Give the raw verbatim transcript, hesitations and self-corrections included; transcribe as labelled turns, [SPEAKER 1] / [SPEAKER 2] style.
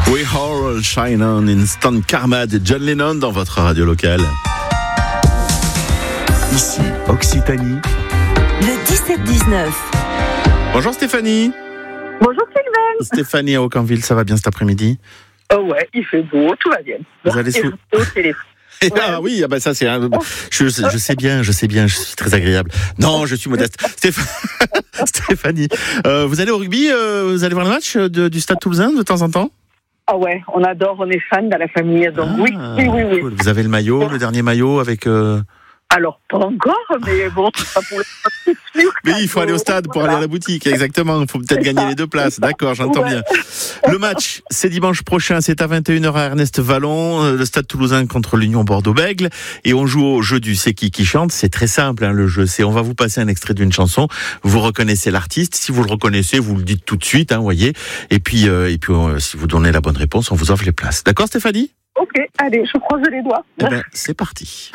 [SPEAKER 1] We All Shine On, Instant Karma de John Lennon dans votre radio locale.
[SPEAKER 2] Ici, Occitanie.
[SPEAKER 3] Le dix-sept dix-neuf.
[SPEAKER 1] Bonjour Stéphanie.
[SPEAKER 4] Bonjour Sylvain.
[SPEAKER 1] Stéphanie à Aucanville, ça va bien cet après-midi?
[SPEAKER 4] Oh ouais, il fait beau, tout va bien.
[SPEAKER 1] Vous allez sous...
[SPEAKER 4] au téléphone.
[SPEAKER 1] Ouais. Ah oui, ah bah ça c'est un... je, je sais bien, je sais bien, je suis très agréable. Non, je suis modeste. Stéph... Stéphanie, euh, vous allez au rugby, euh, vous allez voir le match de, du Stade Toulousain de temps en temps?
[SPEAKER 4] Ah ouais, on adore, on est fan dans la famille, donc
[SPEAKER 1] ah,
[SPEAKER 4] oui, oui, oui, oui.
[SPEAKER 1] Cool. Vous avez le maillot, bon. le dernier maillot avec... Euh...
[SPEAKER 4] Alors, pas encore, mais bon, c'est pas pour les sûr.
[SPEAKER 1] Mais il faut aller au stade pour aller à la boutique, exactement. Il faut peut-être gagner ça. Les deux places. D'accord, j'entends ouais. bien. Le match, c'est dimanche prochain, c'est à vingt et une heures à Ernest Vallon, le Stade Toulousain contre l'Union Bordeaux-Bègles. Et on joue au jeu du C'est qui qui chante. C'est très simple, hein, le jeu. C'est, on va vous passer un extrait d'une chanson. Vous reconnaissez l'artiste. Si vous le reconnaissez, vous le dites tout de suite, hein, voyez. Et puis, euh, et puis euh, si vous donnez la bonne réponse, on vous offre les places. D'accord, Stéphanie?
[SPEAKER 4] Ok, allez, je croise les doigts.
[SPEAKER 1] Eh ben, c'est parti.